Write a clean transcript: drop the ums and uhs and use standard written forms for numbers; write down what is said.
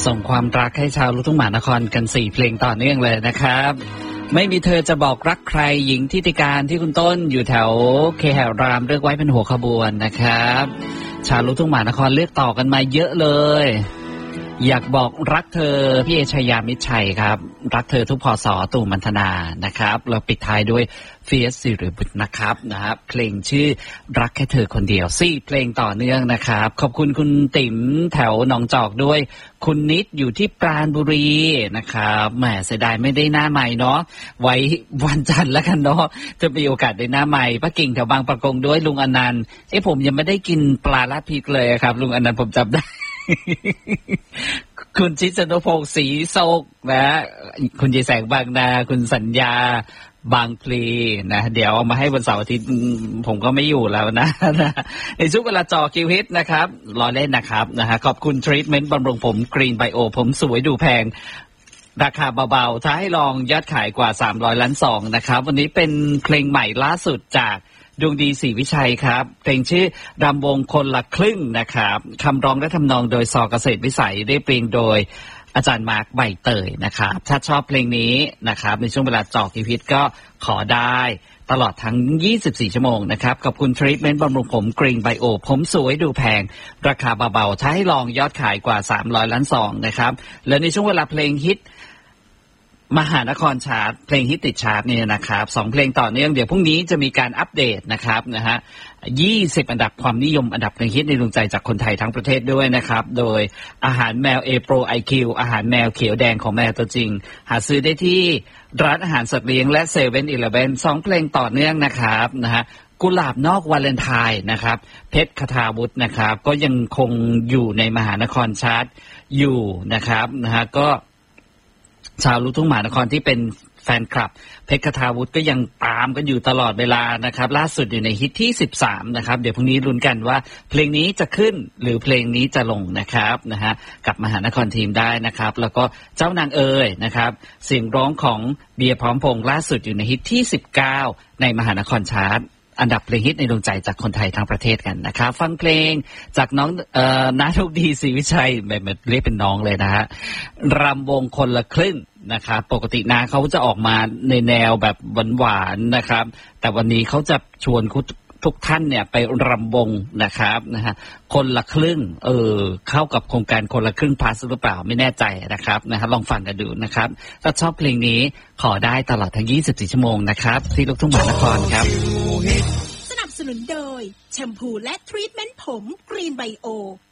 ส่งความรักให้ชาวลูกทุ่งมหานครกัน4เพลงต่อเนื่องเลยนะครับไม่มีเธอจะบอกรักใครหญิงทิติการที่คุณต้นอยู่แถวเคหะรามเลือกไว้เป็นหัวขบวนนะครับชาวลูกทุ่งมหานครเลือกต่อกันมาเยอะเลยอยากบอกรักเธอพี่เอชยามิตรชัยครับรักเธอทุกพศตู่มันธนานะครับเราปิดท้ายด้วยเฟียสสิริบุตรนะครับเพลงชื่อรักแค่เธอคนเดียว4เพลงต่อเนื่องนะครับขอบคุณคุณติ๋มแถวหนองจอกด้วยคุณนิดอยู่ที่ปราณบุรีนะครับแหมเสียดายไม่ได้หน้าใหม่เนาะไว้วันจันทร์แล้วกันเนาะจะมีโอกาสได้หน้าใหม่ป้ากิ่งแถวบางประกงด้วยลุงอนันต์ผมยังไม่ได้กินปลาลาดพริกเลยครับลุงอนันต์ผมจำได้ คุณชิดชนพงศ์ศรีโศกนะคุณยายแสงบางนาคุณสัญญาบางพลีนะเดี๋ยวเอามาให้วันเสาร์อาทิตย์ผมก็ไม่อยู่แล้วนะในช่วงเวลาจอคิวฮิตนะครับรอเล่นนะครับขอบคุณทรีทเมนต์บำรุงผมกรีนไบโอผมสวยดูแพงราคาเบาๆท้าให้ลองยอดขายกว่า300 ล้าน2นะครับวันนี้เป็นเพลงใหม่ล่าสุดจากดวงดีศรีวิชัยครับเพลงชื่อรำวงคนละครึ่งนะครับคำร้องและทำนองโดยซอเกษตรวิสัยได้เพลงโดยอาจารย์มาร์คใบเตยนะครับถ้าชอบเพลงนี้นะครับในช่วงเวลาจอกคิวฮิตก็ขอได้ตลอดทั้ง24ชั่วโมงนะครับขอบคุณทรีทเมนต์บำรุงผมกรีนไบโอผมสวยดูแพงราคาเบาๆถ้าให้ลองยอดขายกว่า300 ล้าน2นะครับและในช่วงเวลาเพลงฮิตมหานครชาร์ตเพลงฮิตติดชาร์ตเนี่ยนะครับ2เพลงต่อเนื่องเดี๋ยวพรุ่งนี้จะมีการอัปเดตนะครับ20อันดับความนิยมอันดับเพลงฮิตในดวงใจจากคนไทยทั้งประเทศด้วยนะครับโดยอาหารแมว A Pro IQ อาหารแมวเขียวแดงของแมวตัวจริงหาซื้อได้ที่ร้านอาหารสัตว์เลี้ยงและ7-Eleven 2เพลงต่อเนื่องนะครับกุหลาบนอกวาเลนไทน์นะครับเพชรคทาวุฒินะครับก็ยังคงอยู่ในมหานครชาร์ตอยู่นะครับก็ชาวลูกทุ่งมหานครที่เป็นแฟนคลับเพชรคทาวุฒิก็ยังตามกันอยู่ตลอดเวลานะครับล่าสุดอยู่ในฮิตที่13นะครับเดี๋ยวพรุ่งนี้ลุ้นกันว่าเพลงนี้จะขึ้นหรือเพลงนี้จะลงนะครับกับมหานครทีมได้นะครับแล้วก็เจ้านางเอ๋ยนะครับเสียงร้องของเบียร์พร้อมพงษ์ล่าสุดอยู่ในฮิตที่19ในมหานครชาร์ตอันดับเพลงฮิตในดวงใจจากคนไทยทั้งประเทศกันนะครับฟังเพลงจากน้องน้าโชคดีศรีวิชัยแบบเรียกเป็นน้องเลยนะฮะรำวงคนละครึ่งนะครับปกติน้าเขาจะออกมาในแนวแบบหวานๆนะครับแต่วันนี้เขาจะชวนทุกท่านเนี่ยไปรำวงนะครับคนละครึ่งเข้ากับโครงการคนละครึ่งพลัสหรือเปล่าไม่แน่ใจนะครับลองฟังกันดูนะครับถ้าชอบเพลงนี้ขอได้ตลอดทั้ง24ชั่วโมงนะครับที่ลูกทุ่งมหานครครับสนับสนุนโดยแชมพูและทรีทเมนต์ผมกรีนไบโอ